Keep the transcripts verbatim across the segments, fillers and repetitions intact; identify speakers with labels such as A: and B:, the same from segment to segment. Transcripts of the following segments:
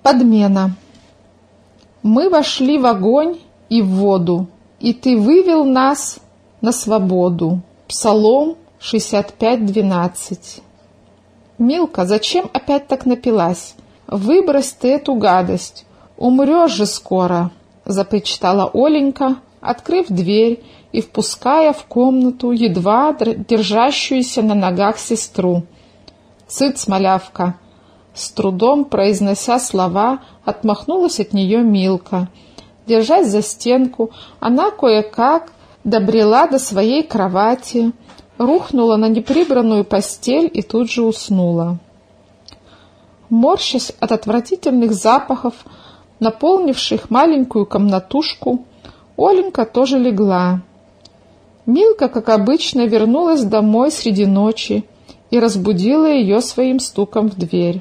A: Подмена. Мы вошли в огонь и в воду, и ты вывел нас на свободу. Псалом шестьдесят пять двенадцать. Милка, зачем опять так напилась? Выбрось ты эту гадость, умрешь же скоро, запричитала Оленька, открыв дверь и впуская в комнату едва держащуюся на ногах сестру. «Цыц, малявка!» С трудом произнося слова, отмахнулась от нее Милка. Держась за стенку, она кое-как добрела до своей кровати, рухнула на неприбранную постель и тут же уснула. Морщась от отвратительных запахов, наполнивших маленькую комнатушку, Оленька тоже легла. Милка, как обычно, вернулась домой среди ночи и разбудила ее своим стуком в дверь.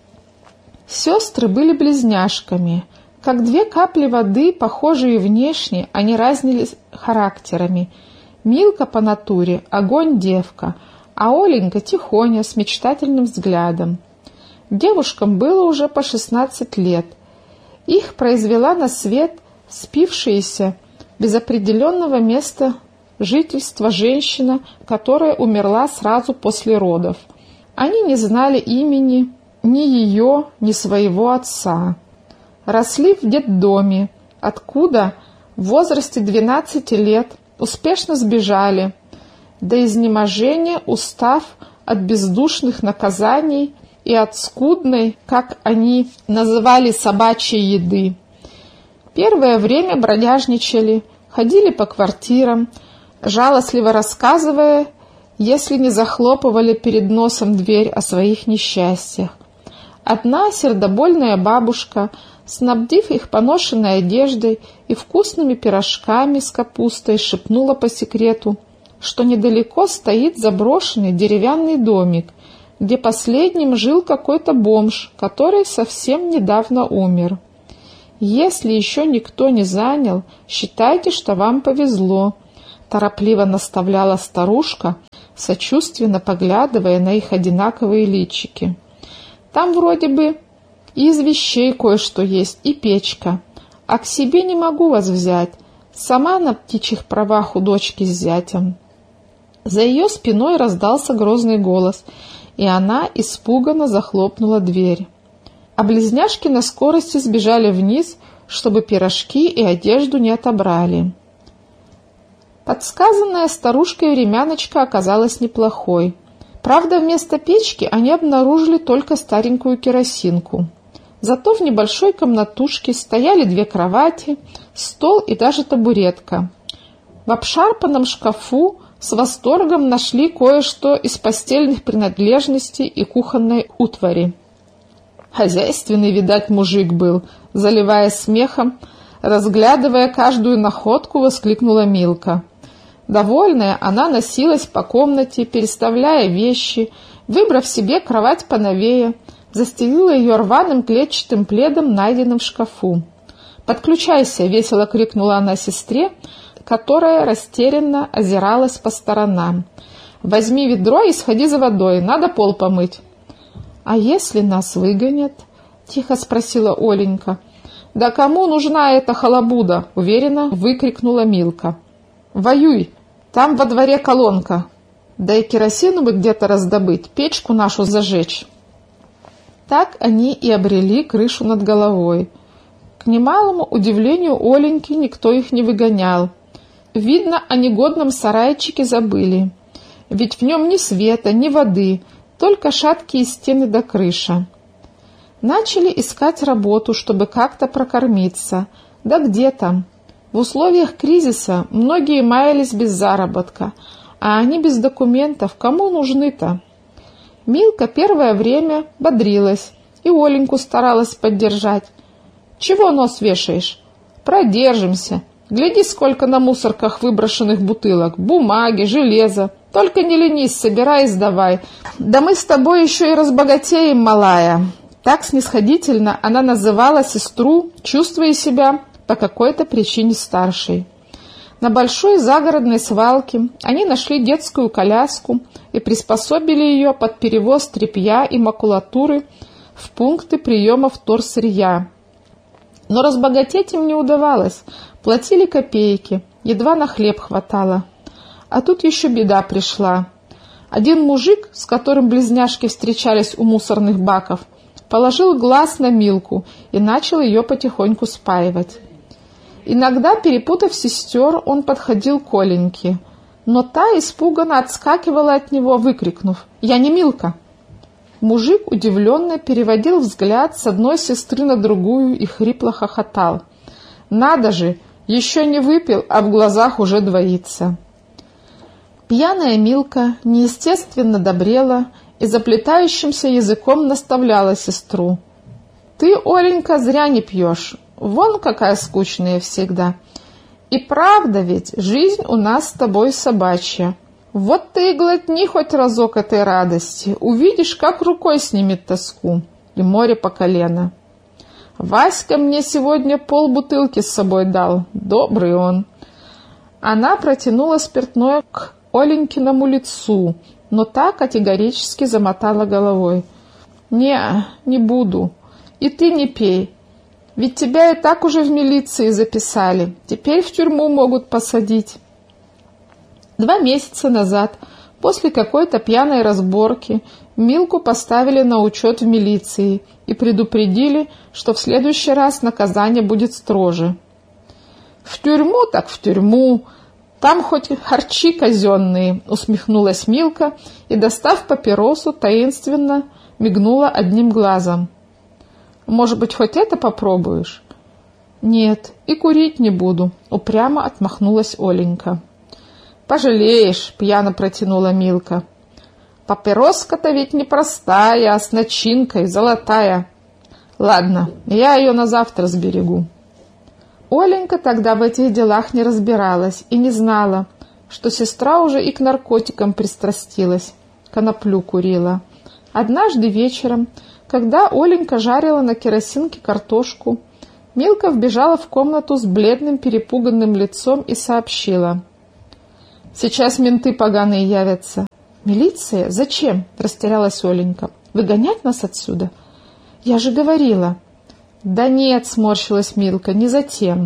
A: Сестры были близняшками. Как две капли воды, похожие внешне, они разнились характерами. Милка по натуре — огонь-девка, а Оленька — тихоня, с мечтательным взглядом. Девушкам было уже по шестнадцать лет. Их произвела на свет спившаяся, без определенного места жительства женщина, которая умерла сразу после родов. Они не знали имени ни ее, ни своего отца. Росли в детдоме, откуда в возрасте двенадцати лет успешно сбежали, до изнеможения устав от бездушных наказаний и от скудной, как они называли, собачьей еды. Первое время бродяжничали, ходили по квартирам, жалостливо рассказывая, если не захлопывали перед носом дверь о своих несчастьях. Одна сердобольная бабушка, снабдив их поношенной одеждой и вкусными пирожками с капустой, шепнула по секрету, что недалеко стоит заброшенный деревянный домик, где последним жил какой-то бомж, который совсем недавно умер. «Если еще никто не занял, считайте, что вам повезло», — торопливо наставляла старушка, сочувственно поглядывая на их одинаковые личики. «Там вроде бы и из вещей кое-что есть, и печка. А к себе не могу вас взять. Сама на птичьих правах у дочки с зятем». За ее спиной раздался грозный голос, и она испуганно захлопнула дверь. А близняшки на скорости сбежали вниз, чтобы пирожки и одежду не отобрали. Подсказанная старушкой времяночка оказалась неплохой. Правда, вместо печки они обнаружили только старенькую керосинку. Зато в небольшой комнатушке стояли две кровати, стол и даже табуретка. В обшарпанном шкафу с восторгом нашли кое-что из постельных принадлежностей и кухонной утвари. Хозяйственный, видать, мужик был, заливаясь смехом, разглядывая каждую находку, воскликнула Милка. Довольная, она носилась по комнате, переставляя вещи, выбрав себе кровать поновее, застелила ее рваным клетчатым пледом, найденным в шкафу. «Подключайся!» — весело крикнула она сестре, которая растерянно озиралась по сторонам. «Возьми ведро и сходи за водой, надо пол помыть». «А если нас выгонят?» — тихо спросила Оленька. «Да кому нужна эта халабуда?» — уверенно выкрикнула Милка. «Воюй! Там во дворе колонка. Да и керосину бы где-то раздобыть, печку нашу зажечь». Так они и обрели крышу над головой. К немалому удивлению Оленьки никто их не выгонял. Видно, о негодном сарайчике забыли. Ведь в нем ни света, ни воды, только шаткие стены да крыша. Начали искать работу, чтобы как-то прокормиться. Да где там? В условиях кризиса многие маялись без заработка, а они без документов кому нужны-то? Милка первое время бодрилась и Оленьку старалась поддержать. «Чего нос вешаешь? Продержимся. Гляди, сколько на мусорках выброшенных бутылок, бумаги, железа. Только не ленись, собирай и сдавай. Да мы с тобой еще и разбогатеем, малая». Так снисходительно она называла сестру, чувствуя себя по какой-то причине старшей. На большой загородной свалке они нашли детскую коляску и приспособили ее под перевоз тряпья и макулатуры в пункты приема вторсырья. Но разбогатеть им не удавалось, платили копейки, едва на хлеб хватало. А тут еще беда пришла. Один мужик, с которым близняшки встречались у мусорных баков, положил глаз на Милку и начал ее потихоньку спаивать. Иногда, перепутав сестер, он подходил к Оленьке, но та испуганно отскакивала от него, выкрикнув: «Я не Милка!». Мужик удивленно переводил взгляд с одной сестры на другую и хрипло хохотал. «Надо же, еще не выпил, а в глазах уже двоится». Пьяная Милка неестественно добрела и заплетающимся языком наставляла сестру: «Ты, Оленька, зря не пьешь. Вон какая скучная всегда. И правда ведь, жизнь у нас с тобой собачья. Вот ты и глотни хоть разок этой радости, увидишь, как рукой снимет тоску и море по колено. Васька мне сегодня полбутылки с собой дал, добрый он». Она протянула спиртное к Оленькиному лицу, но та категорически замотала головой. «Не, не буду. И ты не пей. Ведь тебя и так уже в милиции записали. Теперь в тюрьму могут посадить». Два месяца назад, после какой-то пьяной разборки, Милку поставили на учет в милиции и предупредили, что в следующий раз наказание будет строже. «В тюрьму так в тюрьму. Там хоть харчи казенные», — усмехнулась Милка и, достав папиросу, таинственно мигнула одним глазом. «Может быть, хоть это попробуешь?» «Нет, и курить не буду», — упрямо отмахнулась Оленька. «Пожалеешь», — пьяно протянула Милка. «Папироска-то ведь не простая, а с начинкой, золотая. Ладно, я ее на завтра сберегу». Оленька тогда в этих делах не разбиралась и не знала, что сестра уже и к наркотикам пристрастилась, коноплю курила. Однажды вечером, когда Оленька жарила на керосинке картошку, Милка вбежала в комнату с бледным перепуганным лицом и сообщила: «Сейчас менты поганые явятся». «Милиция? Зачем?» – растерялась Оленька. «Выгонять нас отсюда?» «Я же говорила». «Да нет», – сморщилась Милка, – «не затем».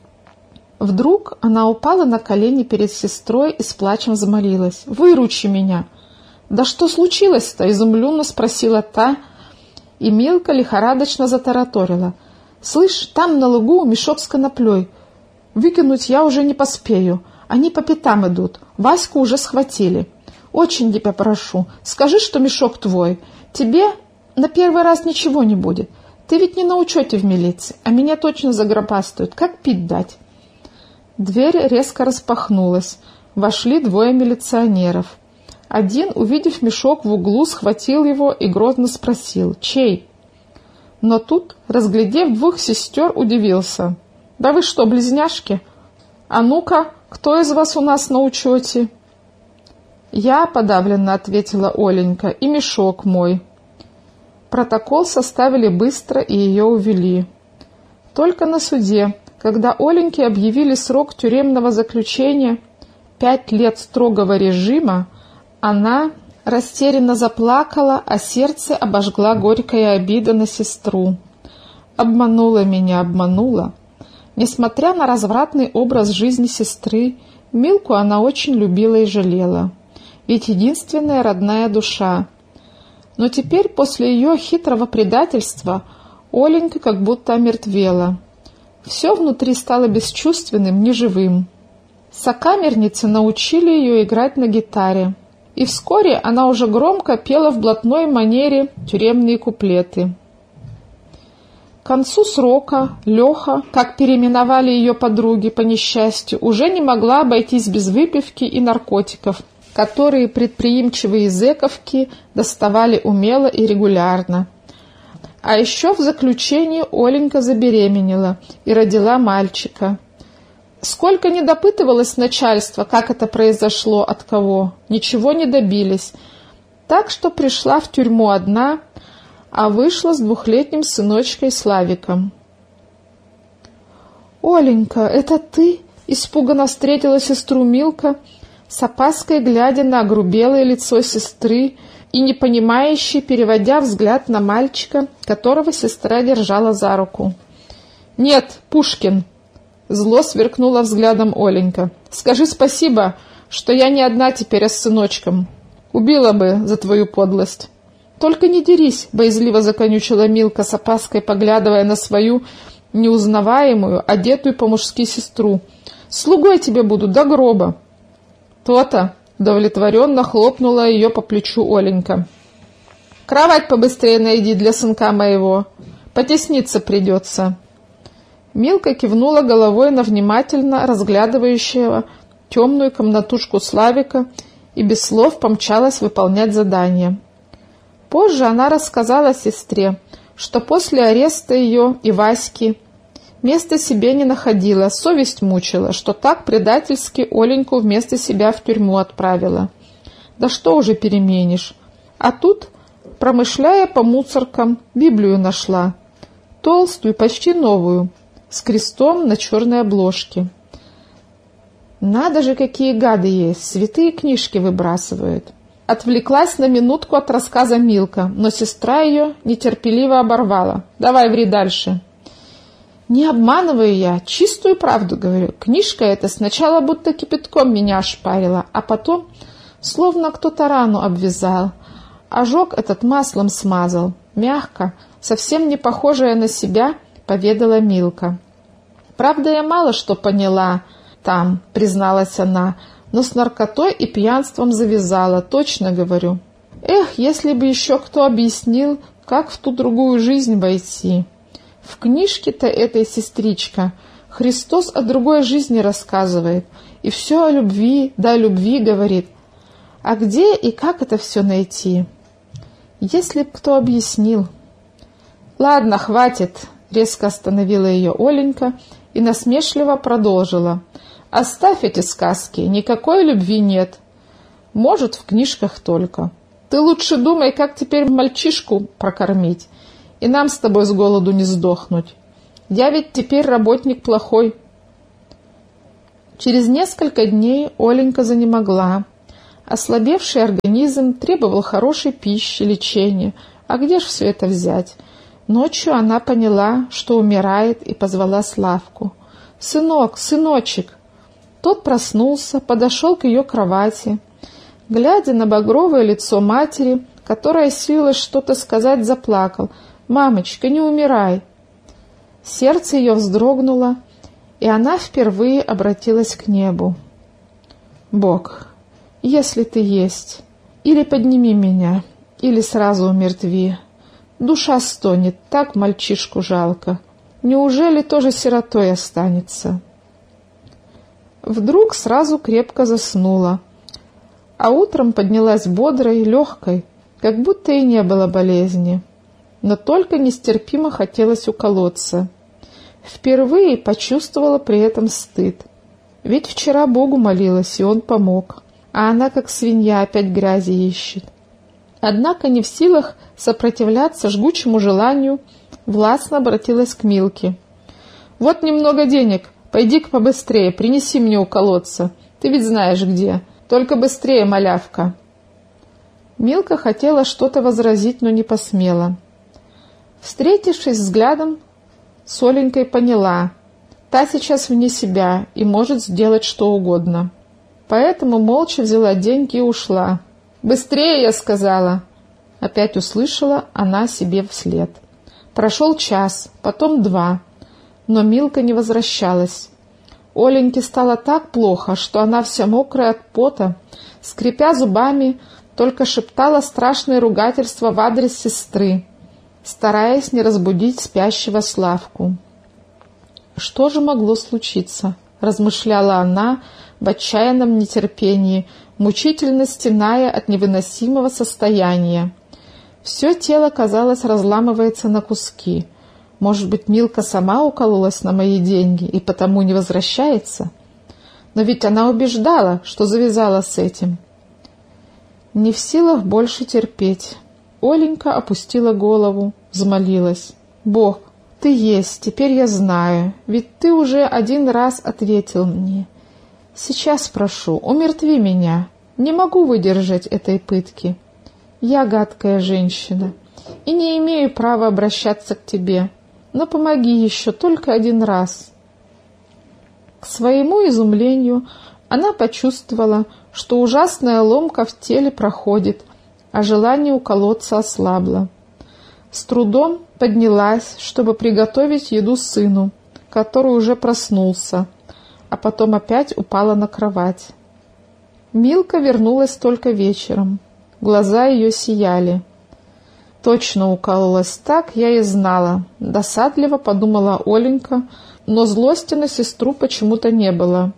A: Вдруг она упала на колени перед сестрой и с плачем взмолилась: «Выручи меня!» «Да что случилось-то?» – изумленно спросила та, и Милка лихорадочно затараторила: «Слышь, там на лугу мешок с коноплей. Выкинуть я уже не поспею. Они по пятам идут. Ваську уже схватили. Очень тебя прошу, скажи, что мешок твой. Тебе на первый раз ничего не будет. Ты ведь не на учете в милиции, а меня точно загробастают. Как пить дать?» Дверь резко распахнулась. Вошли двое милиционеров. Один, увидев мешок в углу, схватил его и грозно спросил: «Чей?». Но тут, разглядев двух сестер, удивился: «Да вы что, близняшки? А ну-ка, кто из вас у нас на учете?» «Я», — подавленно ответила Оленька, — «и мешок мой». Протокол составили быстро и ее увели. Только на суде, когда Оленьке объявили срок тюремного заключения, пять лет строгого режима, она растерянно заплакала, а сердце обожгла горькая обида на сестру. «Обманула меня, обманула». Несмотря на развратный образ жизни сестры, Милку она очень любила и жалела, ведь единственная родная душа. Но теперь, после ее хитрого предательства, Оленька как будто омертвела. Все внутри стало бесчувственным, неживым. Сокамерницы научили ее играть на гитаре, и вскоре она уже громко пела в блатной манере тюремные куплеты. К концу срока Леха, как переименовали ее подруги по несчастью, уже не могла обойтись без выпивки и наркотиков, которые предприимчивые зэковки доставали умело и регулярно. А еще в заключении Оленька забеременела и родила мальчика. Сколько не допытывалось начальство, как это произошло, от кого, ничего не добились, так что пришла в тюрьму одна, а вышла с двухлетним сыночкой Славиком. «Оленька, это ты?» — испуганно встретила сестру Милка, с опаской глядя на огрубелое лицо сестры, и непонимающе переводя взгляд на мальчика, которого сестра держала за руку. «Нет, Пушкин!» — зло сверкнула взглядом Оленька. «Скажи спасибо, что я не одна теперь, а с сыночком. Убила бы за твою подлость». «Только не дерись!» — боязливо законючила Милка, с опаской поглядывая на свою неузнаваемую, одетую по-мужски сестру. «Слугой тебе буду до гроба». «То-то!» — удовлетворенно хлопнула ее по плечу Оленька. «Кровать побыстрее найди для сынка моего. Потесниться придется». Милка кивнула головой на внимательно разглядывающего темную комнатушку Славика и без слов помчалась выполнять задание. Позже она рассказала сестре, что после ареста ее и Васьки места себе не находила, совесть мучила, что так предательски Оленьку вместо себя в тюрьму отправила. Да что уже переменишь? А тут, промышляя по мусоркам, Библию нашла, толстую, почти новую, с крестом на черной обложке. Надо же, какие гады есть, святые книжки выбрасывают. Отвлеклась на минутку от рассказа Милка, но сестра ее нетерпеливо оборвала. «Давай, ври дальше». «Не обманываю я, чистую правду говорю. Книжка эта сначала будто кипятком меня ошпарила, а потом словно кто-то рану обвязал. Ожог этот маслом смазал. Мягко, совсем не похожая на себя, поведала Милка. Правда, я мало что поняла там, призналась она, но с наркотой и пьянством завязала, точно говорю. Эх, если бы еще кто объяснил, как в ту другую жизнь войти. В книжке-то этой, сестричка, Христос о другой жизни рассказывает, и все о любви, да о любви говорит. А где и как это все найти? Если б кто объяснил. Ладно, хватит, резко остановила ее Оленька и насмешливо продолжила. Оставь эти сказки, никакой любви нет. Может, в книжках только. Ты лучше думай, как теперь мальчишку прокормить, и нам с тобой с голоду не сдохнуть. Я ведь теперь работник плохой. Через несколько дней Оленька занемогла. Ослабевший организм требовал хорошей пищи, лечения. А где ж все это взять? Ночью она поняла, что умирает, и позвала Славку. «Сынок, сыночек!» Тот проснулся, подошел к ее кровати. Глядя на багровое лицо матери, которая силилась что-то сказать, заплакал. «Мамочка, не умирай!» Сердце ее вздрогнуло, и она впервые обратилась к небу. «Бог, если ты есть, или подними меня, или сразу умертви. Душа стонет, так мальчишку жалко. Неужели тоже сиротой останется?» Вдруг сразу крепко заснула, а утром поднялась бодрой, легкой, как будто и не было болезни. Но только нестерпимо хотелось уколоться. Впервые почувствовала при этом стыд. Ведь вчера Богу молилась, и Он помог, а она, как свинья, опять грязи ищет. Однако не в силах сопротивляться жгучему желанию, властно обратилась к Милке. «Вот немного денег, пойди-ка побыстрее, принеси мне уколоться. Ты ведь знаешь где. Только быстрее, малявка». Милка хотела что-то возразить, но не посмела. Встретившись взглядом, с Оленькой поняла, та сейчас вне себя и может сделать что угодно. Поэтому молча взяла деньги и ушла. «Быстрее!» — я сказала. Опять услышала она себе вслед. Прошел час, потом два, но Милка не возвращалась. Оленьке стало так плохо, что она вся мокрая от пота, скрипя зубами, только шептала страшные ругательства в адрес сестры, стараясь не разбудить спящего Славку. «Что же могло случиться?» — размышляла она в отчаянном нетерпении, мучительно стеная от невыносимого состояния. Все тело, казалось, разламывается на куски. Может быть, Милка сама укололась на мои деньги и потому не возвращается? Но ведь она убеждала, что завязала с этим. Не в силах больше терпеть. Оленька опустила голову, взмолилась. «Бог, ты есть, теперь я знаю, ведь ты уже один раз ответил мне. Сейчас прошу, умертви меня, не могу выдержать этой пытки. Я гадкая женщина и не имею права обращаться к тебе, но помоги еще только один раз». К своему изумлению она почувствовала, что ужасная ломка в теле проходит, а желание уколоться ослабло. С трудом поднялась, чтобы приготовить еду сыну, который уже проснулся, а потом опять упала на кровать. Милка вернулась только вечером. Глаза ее сияли. «Точно укололась, так я и знала», — досадливо подумала Оленька, но злости на сестру почему-то не было.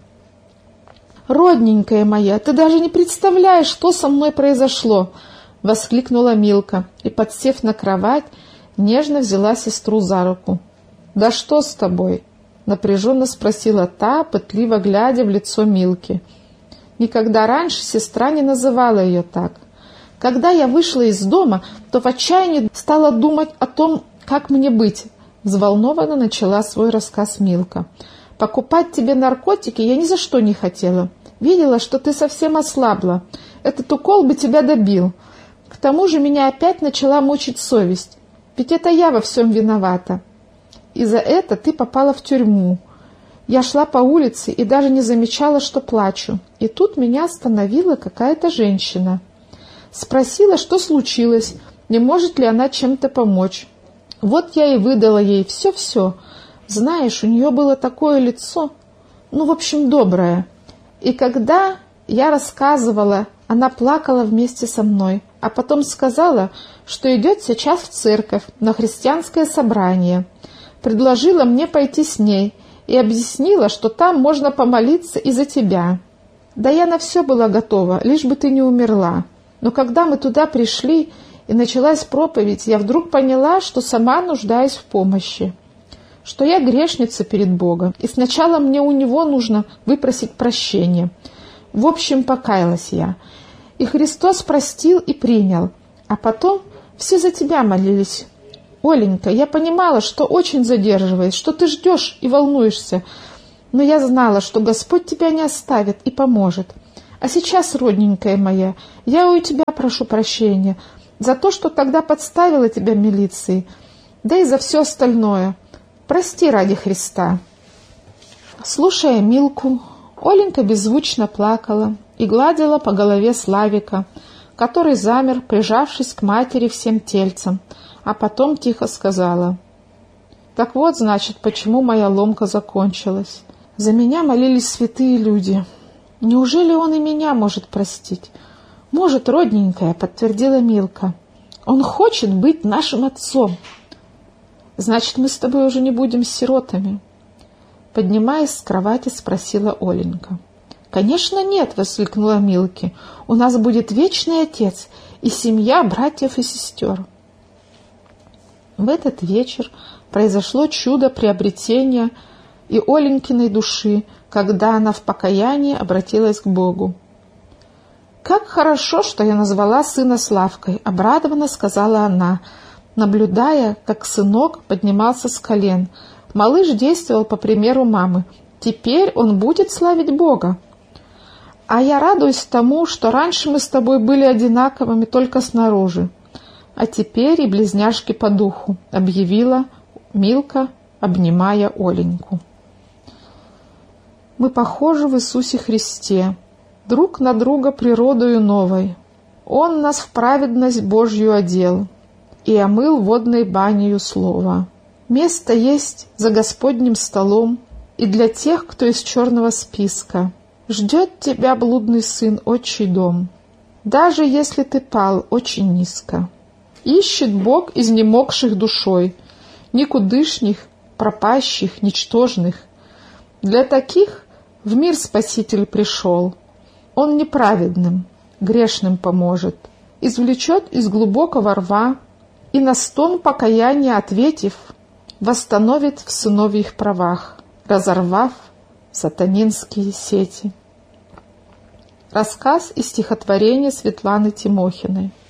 A: «Родненькая моя, ты даже не представляешь, что со мной произошло!» — воскликнула Милка и, подсев на кровать, нежно взяла сестру за руку. «Да что с тобой?» — напряженно спросила та, пытливо глядя в лицо Милки. Никогда раньше сестра не называла ее так. «Когда я вышла из дома, то в отчаянии стала думать о том, как мне быть», — взволнованно начала свой рассказ Милка. «Покупать тебе наркотики я ни за что не хотела. Видела, что ты совсем ослабла. Этот укол бы тебя добил. К тому же меня опять начала мучить совесть. Ведь это я во всем виновата. И за это ты попала в тюрьму. Я шла по улице и даже не замечала, что плачу. И тут меня остановила какая-то женщина. Спросила, что случилось, не может ли она чем-то помочь. Вот я и выдала ей все-все. Знаешь, у нее было такое лицо, ну, в общем, доброе. И когда я рассказывала, она плакала вместе со мной, а потом сказала, что идет сейчас в церковь на христианское собрание. Предложила мне пойти с ней и объяснила, что там можно помолиться и за тебя. Да я на все была готова, лишь бы ты не умерла. Но когда мы туда пришли и началась проповедь, я вдруг поняла, что сама нуждаюсь в помощи, что я грешница перед Богом, и сначала мне у Него нужно выпросить прощения. В общем, покаялась я. И Христос простил и принял. А потом все за тебя молились. Оленька, я понимала, что очень задерживаюсь, что ты ждешь и волнуешься, но я знала, что Господь тебя не оставит и поможет. А сейчас, родненькая моя, я у тебя прошу прощения за то, что тогда подставила тебя милиции, да и за все остальное. Прости ради Христа». Слушая Милку, Оленька беззвучно плакала и гладила по голове Славика, который замер, прижавшись к матери всем тельцем, а потом тихо сказала: «Так вот, значит, почему моя ломка закончилась. За меня молились святые люди. Неужели он и меня может простить?» «Может, родненькая», — подтвердила Милка. «Он хочет быть нашим отцом». «Значит, мы с тобой уже не будем сиротами?» Поднимаясь с кровати, спросила Оленька. «Конечно нет», — воскликнула Милка. «У нас будет вечный отец и семья братьев и сестер». В этот вечер произошло чудо приобретения и Оленькиной души, когда она в покаянии обратилась к Богу. «Как хорошо, что я назвала сына Славкой», — обрадованно сказала она, наблюдая, как сынок поднимался с колен. Малыш действовал по примеру мамы. Теперь он будет славить Бога. «А я радуюсь тому, что раньше мы с тобой были одинаковыми только снаружи, а теперь и близняшки по духу», — объявила Милка, обнимая Оленьку. «Мы похожи в Иисусе Христе, друг на друга природою новой. Он нас в праведность Божью одел и омыл водной банью слова. Место есть за Господним столом и для тех, кто из черного списка. Ждет тебя, блудный сын, отчий дом, даже если ты пал очень низко. Ищет Бог изнемогших душой, никудышних, пропащих, ничтожных. Для таких в мир Спаситель пришел. Он неправедным, грешным поможет, извлечет из глубокого рва и на стон покаяния ответив, восстановит в сыновьих правах, разорвав сатанинские сети». Рассказ из стихотворения Светланы Тимохиной.